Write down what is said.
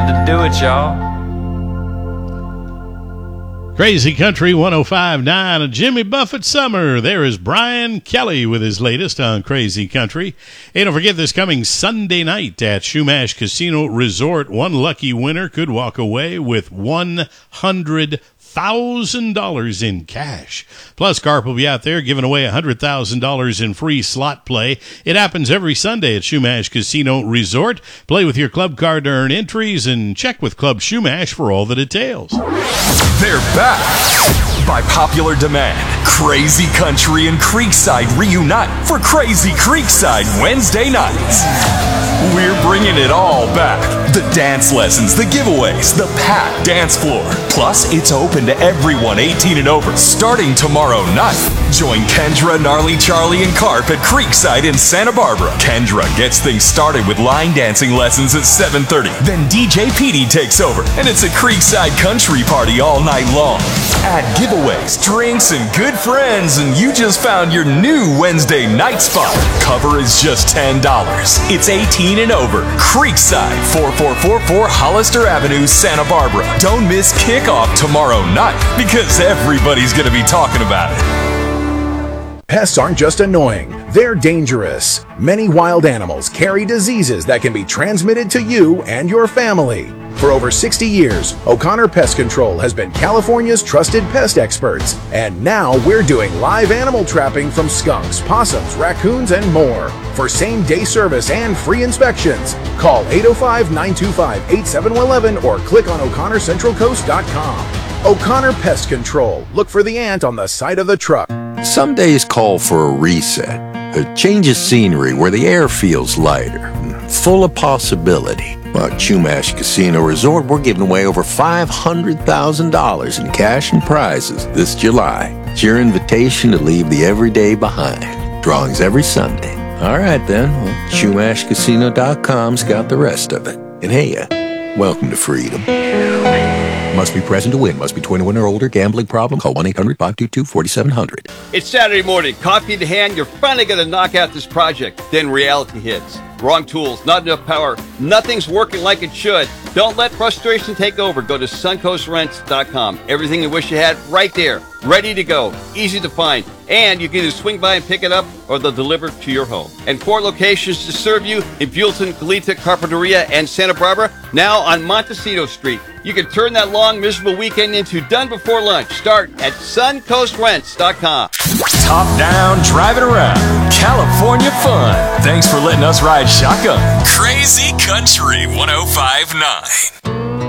to do it, y'all. Crazy Country 105.9, a Jimmy Buffett summer. There is Brian Kelly with his latest on Crazy Country. Hey, don't forget this coming Sunday night at Chumash Casino Resort. One lucky winner could walk away with $100,000 in cash. Plus, Carp will be out there giving away $100,000 in free slot play. It happens every Sunday at Chumash Casino Resort. Play with your club card to earn entries and check with Club Chumash for all the details. They're back. By popular demand, Crazy Country and Creekside reunite for Crazy Creekside Wednesday nights. We're bringing it all back. The dance lessons, the giveaways, the packed dance floor. Plus, it's open to everyone 18 and over starting tomorrow night. Join Kendra, Gnarly Charlie, and Carp at Creekside in Santa Barbara. Kendra gets things started with line dancing lessons at 7:30. Then DJ Petey takes over, and it's a Creekside country party all night long. Add giveaways, drinks, and good friends, and you just found your new Wednesday night spot. Cover is just $10. It's 18 and over. Creekside, 4444 Hollister Avenue, Santa Barbara. Don't miss kickoff tomorrow night, because everybody's going to be talking about it. Pests aren't just annoying, they're dangerous. Many wild animals carry diseases that can be transmitted to you and your family. For over 60 years, O'Connor Pest Control has been California's trusted pest experts. And now we're doing live animal trapping from skunks, possums, raccoons, and more. For same-day service and free inspections, call 805-925-8711 or click on O'ConnorCentralCoast.com. O'Connor Pest Control. Look for the ant on the side of the truck. Some days call for a reset, a change of scenery where the air feels lighter, full of possibility. At Chumash Casino Resort, we're giving away over $500,000 in cash and prizes this July. It's your invitation to leave the everyday behind. Drawings every Sunday. All right, then. Well, ChumashCasino.com's got the rest of it. And hey, welcome to freedom. Must be present to win. Must be 21 or older. Gambling problem? Call 1-800-522-4700. It's Saturday morning. Coffee in hand. You're finally going to knock out this project. Then reality hits. Wrong tools, not enough power, nothing's working like it should. Don't let frustration take over. Go to suncoastrents.com. Everything you wish you had right there, ready to go, easy to find. And you can either swing by and pick it up or they'll deliver to your home. And 4 locations to serve you in Buellton, Goleta, Carpinteria, and Santa Barbara, now on Montecito Street. You can turn that long, miserable weekend into done before lunch. Start at suncoastrents.com. Top down, driving around. California fun. Thanks for letting us ride shotgun. Crazy Country 105.9.